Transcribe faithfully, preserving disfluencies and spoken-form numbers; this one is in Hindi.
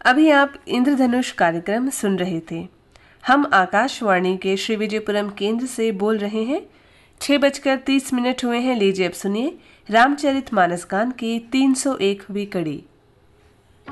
अभी आप इंद्रधनुष कार्यक्रम सुन रहे थे। हम आकाशवाणी के श्री विजयपुरम केंद्र से बोल रहे हैं। छह बजकर तीस मिनट हुए हैं। लीजिए अब सुनिए रामचरितमानस गान की तीन सौ एकवीं कड़ी।